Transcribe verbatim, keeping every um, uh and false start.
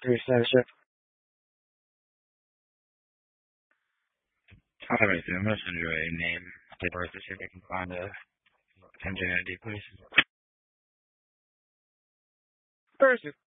three status check. Alright, so I'm going to send you a name, date of birth to see if I can find a M J I D, please. Perfect.